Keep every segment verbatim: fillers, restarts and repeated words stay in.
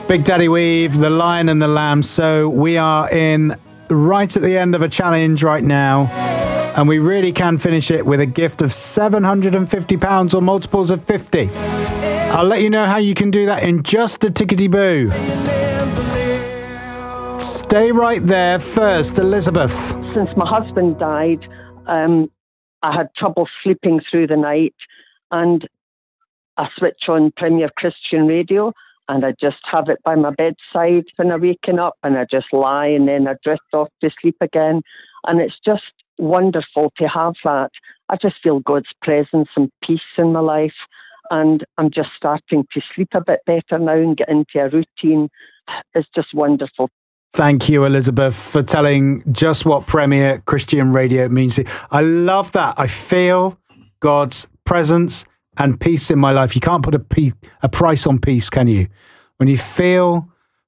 Big Daddy Weave, The Lion and the Lamb. So we are in right at the end of a challenge right now, and we really can finish it with a gift of seven hundred fifty pounds or multiples of fifty. I'll let you know how you can do that in just a tickety-boo. Stay right there. First, Elizabeth. Since my husband died, um, I had trouble sleeping through the night, and I switch on Premier Christian Radio, and I just have it by my bedside when I'm waking up, and I just lie, and then I drift off to sleep again. And it's just wonderful to have that. I just feel God's presence and peace in my life, and I'm just starting to sleep a bit better now and get into a routine. It's just wonderful. Thank you, Elizabeth, for telling just what Premier Christian Radio means to you. I love that. I feel God's presence and peace in my life. You can't put a, pe- a price on peace, can you? When you feel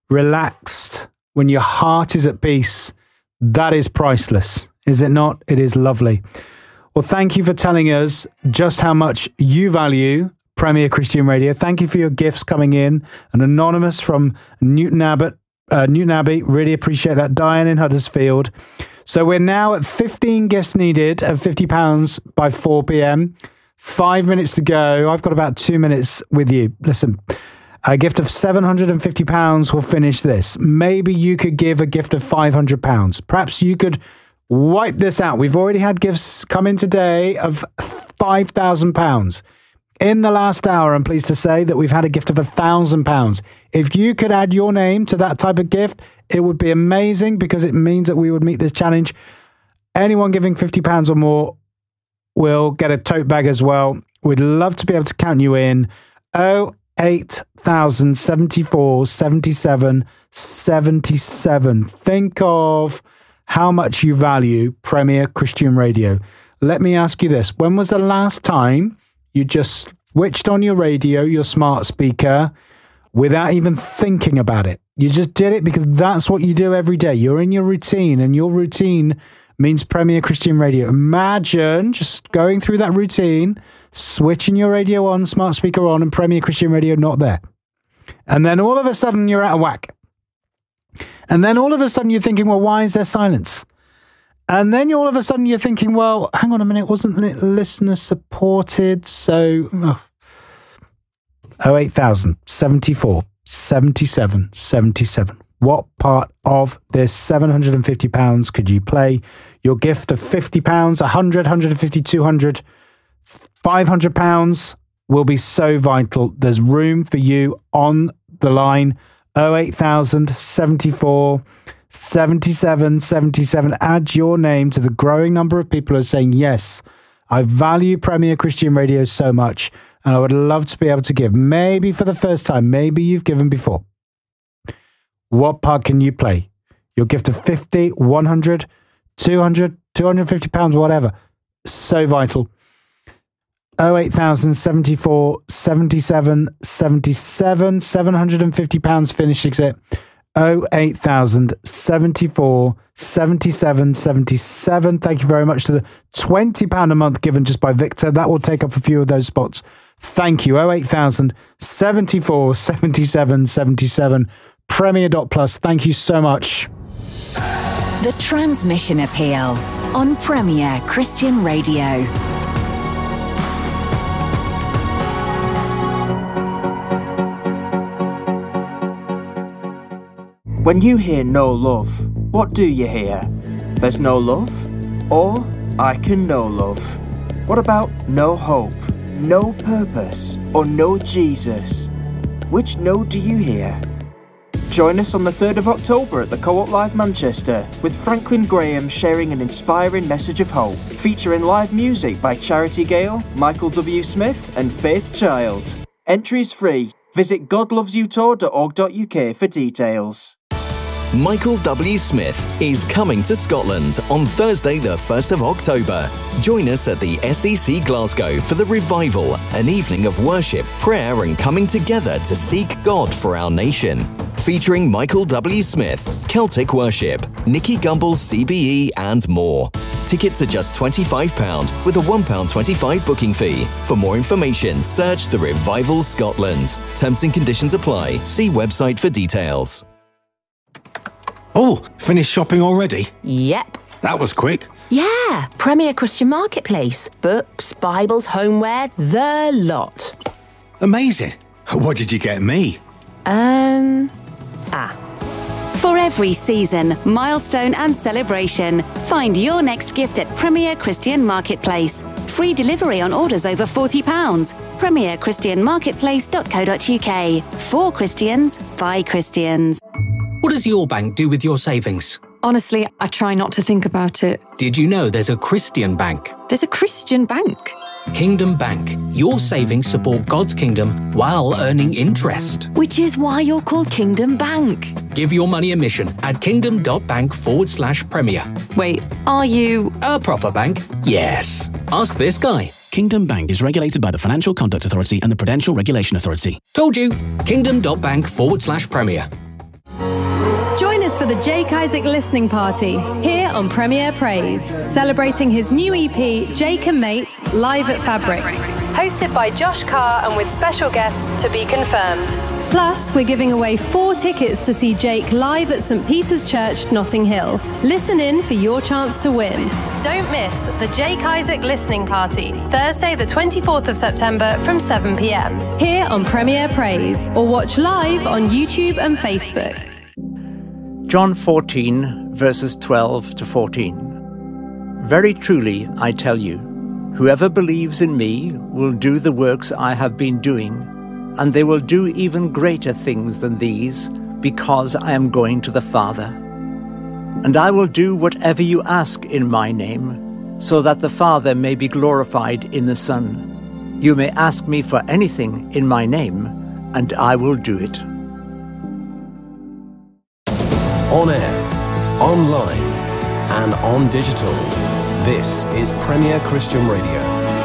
relaxed, when your heart is at peace, that is priceless, is it not? It is lovely. Well, thank you for telling us just how much you value Premier Christian Radio. Thank you for your gifts coming in. An anonymous from Newton Abbott, uh, Newton Abbey. Really appreciate that. Diane in Huddersfield. So we're now at fifteen gifts needed of fifty pounds by four p.m. Five minutes to go. I've got about two minutes with you. Listen, a gift of seven hundred fifty pounds will finish this. Maybe you could give a gift of five hundred pounds. Perhaps you could wipe this out. We've already had gifts come in today of five thousand pounds. In the last hour, I'm pleased to say that we've had a gift of one thousand pounds. If you could add your name to that type of gift, it would be amazing, because it means that we would meet this challenge. Anyone giving fifty pounds or more will get a tote bag as well. We'd love to be able to count you in. oh eight thousand seventy-four seventy-seven seventy-seven. Think of how much you value Premier Christian Radio. Let me ask you this. When was the last time you just switched on your radio, your smart speaker, without even thinking about it? You just did it because that's what you do every day. You're in your routine, and your routine means Premier Christian Radio. Imagine just going through that routine, switching your radio on, smart speaker on, and Premier Christian Radio not there. And then all of a sudden you're out of whack. And then all of a sudden you're thinking, well, why is there silence? And then all of a sudden you're thinking, well, hang on a minute, wasn't it listener supported? So, oh, oh eight thousand seventy-four seventy-seven seventy-seven. What part of this seven hundred fifty pounds could you play? Your gift of fifty pounds, one hundred, one hundred fifty, two hundred, five hundred pounds will be so vital. There's room for you on the line. oh eight thousand seventy-four seventy-seven seventy-seven. Add your name to the growing number of people who are saying, yes, I value Premier Christian Radio so much, and I would love to be able to give. Maybe for the first time, maybe you've given before. What part can you play? Your gift of fifty, one hundred, two hundred, two hundred fifty pounds, whatever. So vital. oh eight thousand seventy-four seventy-seven seventy-seven. seven hundred fifty pounds finishes it. oh eight thousand seventy-four seventy-seven seventy-seven. Thank you very much to the twenty pounds a month given just by Victor. That will take up a few of those spots. Thank you. oh eight thousand seventy-four seventy-seven seventy-seven. Premier dot plus. Thank you so much. The Transmission Appeal on Premier Christian Radio. When you hear no love, what do you hear? There's no love? Or I can know love? What about no hope, no purpose, or no Jesus? Which no do you hear? Join us on the third of October at the Co-op Live Manchester, with Franklin Graham sharing an inspiring message of hope, featuring live music by Charity Gale, Michael W. Smith and Faith Child. Entries free. Visit god loves you tour dot org dot u k for details. Michael W. Smith is coming to Scotland on Thursday the first of October. Join us at the S E C Glasgow for the Revival, an evening of worship, prayer and coming together to seek God for our nation. Featuring Michael W. Smith, Celtic Worship, Nicky Gumbel C B E and more. Tickets are just twenty-five pounds with a one pound twenty-five booking fee. For more information, search The Revival Scotland. Terms and conditions apply. See website for details. Oh, finished shopping already? Yep. That was quick. Yeah, Premier Christian Marketplace. Books, Bibles, homeware, the lot. Amazing. What did you get me? Um, ah. For every season, milestone and celebration, find your next gift at Premier Christian Marketplace. Free delivery on orders over forty pounds. premier christian marketplace dot co dot uk. For Christians, by Christians. What does your bank do with your savings? Honestly, I try not to think about it. Did you know there's a Christian bank? There's a Christian bank? Kingdom Bank. Your savings support God's kingdom while earning interest. Which is why you're called Kingdom Bank. Give your money a mission at kingdom.bank forward slash premier. Wait, are you... A proper bank? Yes. Ask this guy. Kingdom Bank is regulated by the Financial Conduct Authority and the Prudential Regulation Authority. Told you. Kingdom.bank forward slash premier. Join us for the Jake Isaac listening party here on Premier Praise, celebrating his new E P, Jake and Mates, live at Fabric. Hosted by Josh Carr and with special guests to be confirmed. Plus, we're giving away four tickets to see Jake live at St Peter's Church, Notting Hill. Listen in for your chance to win. Don't miss the Jake Isaac listening party, Thursday the twenty-fourth of September from seven p m, here on Premier Praise, or watch live on YouTube and Facebook. John fourteen, verses twelve to fourteen. Very truly, I tell you, whoever believes in me will do the works I have been doing, and they will do even greater things than these, because I am going to the Father. And I will do whatever you ask in my name, so that the Father may be glorified in the Son. You may ask me for anything in my name, and I will do it. On air, online, and on digital. This is Premier Christian Radio.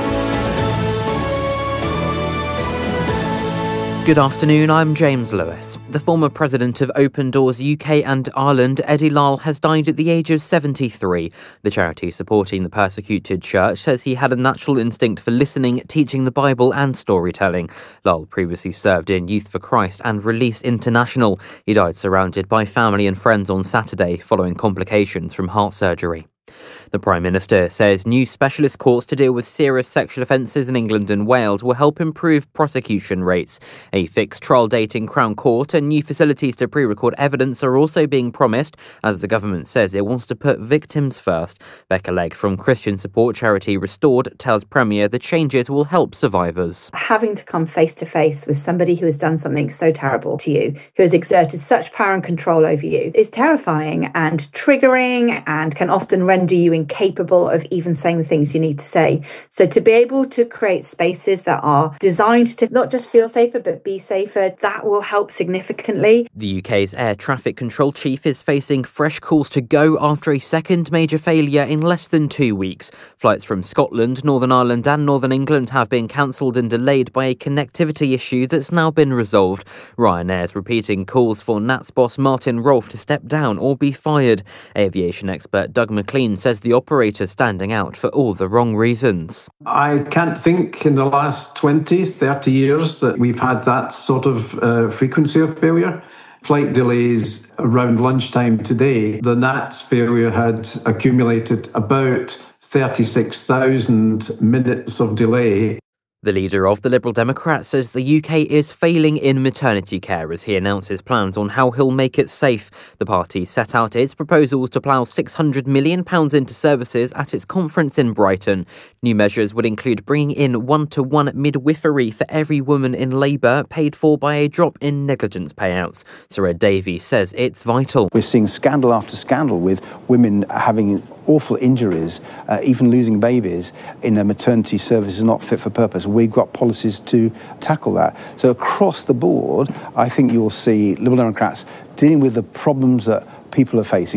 Good afternoon, I'm James Lewis. The former president of Open Doors U K and Ireland, Eddie Lyle, has died at the age of seventy-three. The charity supporting the persecuted church says he had a natural instinct for listening, teaching the Bible and storytelling. Lyle previously served in Youth for Christ and Release International. He died surrounded by family and friends on Saturday following complications from heart surgery. The Prime Minister says new specialist courts to deal with serious sexual offences in England and Wales will help improve prosecution rates. A fixed trial date in Crown Court and new facilities to pre-record evidence are also being promised, as the government says it wants to put victims first. Becca Legg from Christian support charity Restored tells Premier the changes will help survivors. Having to come face to face with somebody who has done something so terrible to you, who has exerted such power and control over you, is terrifying and triggering and can often render you incapable of even saying the things you need to say. So to be able to create spaces that are designed to not just feel safer, but be safer, that will help significantly. The U K's air traffic control chief is facing fresh calls to go after a second major failure in less than two weeks. Flights from Scotland, Northern Ireland and Northern England have been cancelled and delayed by a connectivity issue that's now been resolved. Ryanair's repeating calls for N A T S boss Martin Rolfe to step down or be fired. Aviation expert Doug McLean says the operator standing out for all the wrong reasons. I can't think in the last twenty, thirty years that we've had that sort of uh, frequency of failure. Flight delays around lunchtime today, the N A T S failure had accumulated about thirty-six thousand minutes of delay. The leader of the Liberal Democrats says the U K is failing in maternity care as he announces plans on how he'll make it safe. The party set out its proposals to plough six hundred million pounds into services at its conference in Brighton. New measures would include bringing in one-to-one midwifery for every woman in labour, paid for by a drop in negligence payouts. Sir Ed Davey says it's vital. We're seeing scandal after scandal with women having awful injuries, uh, even losing babies in a maternity service is not fit for purpose. We've got policies to tackle that. So across the board, I think you'll see Liberal Democrats dealing with the problems that people are facing.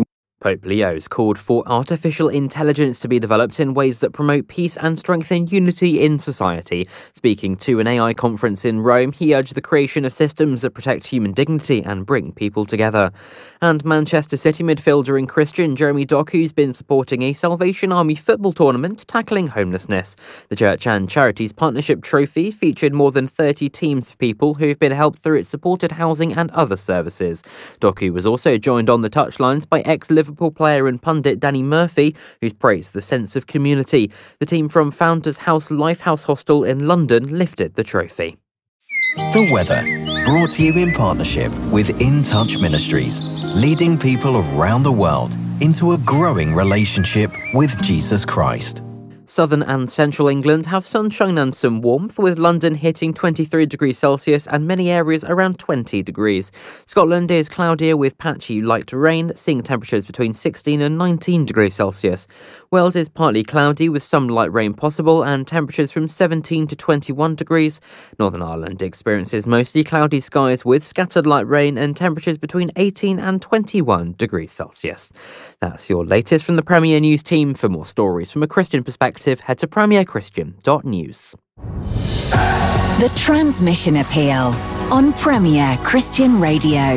Pope Leo's called for artificial intelligence to be developed in ways that promote peace and strengthen unity in society. Speaking to an A I conference in Rome, he urged the creation of systems that protect human dignity and bring people together. And Manchester City midfielder and Christian Jeremy Doku's been supporting a Salvation Army football tournament tackling homelessness. The Church and Charities Partnership Trophy featured more than thirty teams of people who've been helped through its supported housing and other services. Doku was also joined on the touchlines by ex-Liverpool player and pundit Danny Murphy, who's praised the sense of community. The team from Founders House Lifehouse Hostel in London lifted the trophy. The weather, brought to you in partnership with In Touch Ministries, leading people around the world into a growing relationship with Jesus Christ. Southern and central England have sunshine and some warmth, with London hitting twenty-three degrees Celsius and many areas around twenty degrees. Scotland is cloudier with patchy light rain, seeing temperatures between sixteen and nineteen degrees Celsius. Wales is partly cloudy with some light rain possible and temperatures from seventeen to twenty-one degrees. Northern Ireland experiences mostly cloudy skies with scattered light rain and temperatures between eighteen and twenty-one degrees Celsius. That's your latest from the Premier News team. For more stories from a Christian perspective, head to premier christian dot news. The Transmission Appeal on Premier Christian Radio.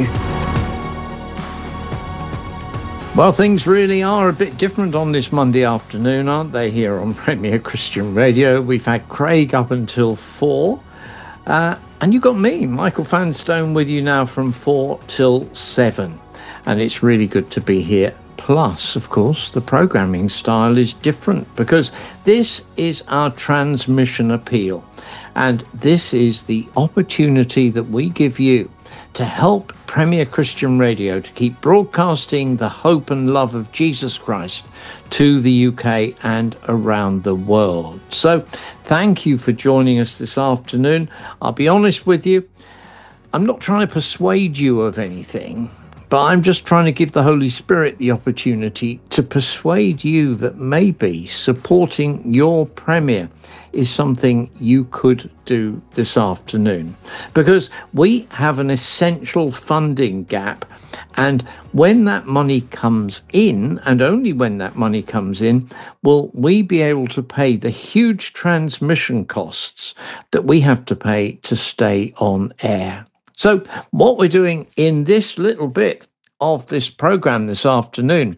Well, things really are a bit different on this Monday afternoon, aren't they, here on Premier Christian Radio? We've had Craig up until four, uh, and you've got me, Michael Fanstone, with you now from four till seven, and it's really good to be here. Plus, of course, the programming style is different because this is our transmission appeal. And this is the opportunity that we give you to help Premier Christian Radio to keep broadcasting the hope and love of Jesus Christ to the U K and around the world. So thank you for joining us this afternoon. I'll be honest with you, I'm not trying to persuade you of anything, but I'm just trying to give the Holy Spirit the opportunity to persuade you that maybe supporting your Premier is something you could do this afternoon. Because we have an essential funding gap, and when that money comes in, and only when that money comes in, will we be able to pay the huge transmission costs that we have to pay to stay on air. So what we're doing in this little bit of this program this afternoon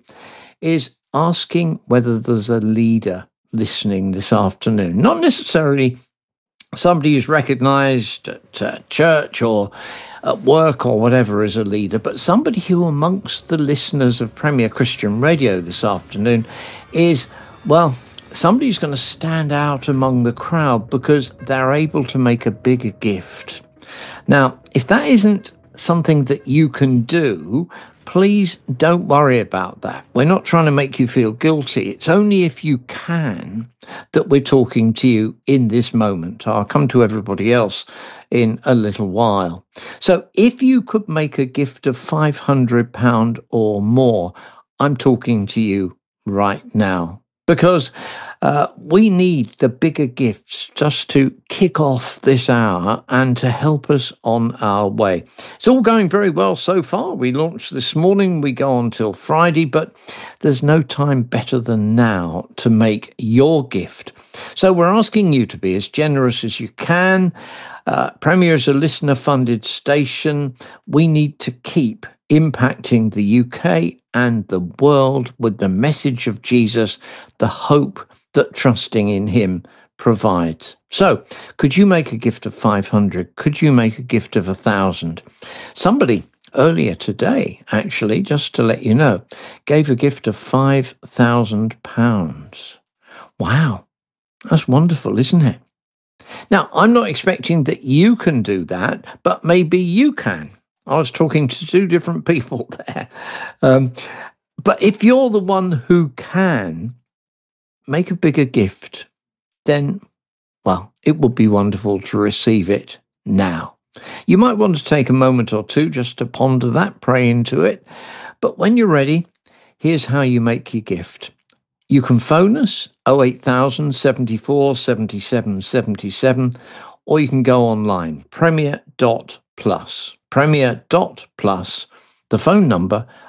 is asking whether there's a leader listening this afternoon. Not necessarily somebody who's recognized at uh, church or at work or whatever as a leader, but somebody who amongst the listeners of Premier Christian Radio this afternoon is, well, somebody who's going to stand out among the crowd because they're able to make a bigger gift. Now, if that isn't something that you can do, please don't worry about that. We're not trying to make you feel guilty. It's only if you can that we're talking to you in this moment. I'll come to everybody else in a little while. So if you could make a gift of five hundred pounds or more, I'm talking to you right now. Because uh, we need the bigger gifts just to kick off this hour and to help us on our way. It's all going very well so far. We launched this morning, we go on till Friday, but there's no time better than now to make your gift. So we're asking you to be as generous as you can. Uh, Premier is a listener-funded station. We need to keep impacting the U K and the world with the message of Jesus, the hope that trusting in him provides. So, could you make a gift of five hundred? Could you make a gift of one thousand? Somebody earlier today, actually, just to let you know, gave a gift of five thousand pounds. Wow, that's wonderful, isn't it? Now, I'm not expecting that you can do that, but maybe you can. I was talking to two different people there. Um, but if you're the one who can make a bigger gift, then, well, it would be wonderful to receive it now. You might want to take a moment or two just to ponder that, pray into it. But when you're ready, here's how you make your gift. You can phone us, oh eight thousand, seventy-four, seventy-seven, seventy-seven, or you can go online, premier dot plus. premier dot plus, the phone number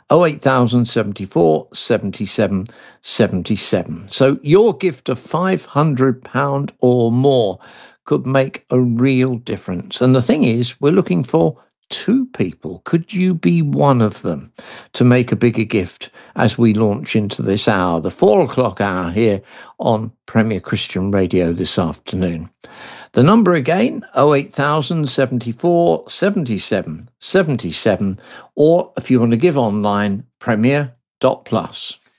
oh eight thousand seventy-four seventy-seven seventy-seven. So your gift of five hundred pounds or more could make a real difference. And the thing is, we're looking for two people. Could you be one of them to make a bigger gift as we launch into this hour, the four o'clock hour here on Premier Christian Radio this afternoon? The number again, oh eight thousand seventy-four seventy-seven seventy-seven, or if you want to give online, premier dot plus.